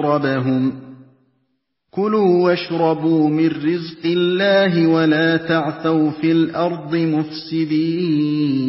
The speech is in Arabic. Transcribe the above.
مَشْرَبَهُمْ كُلُوا وَاشْرَبُوا مِن رِّزْقِ اللَّهِ وَلَا تَعْثَوْا فِي الْأَرْضِ مُفْسِدِينَ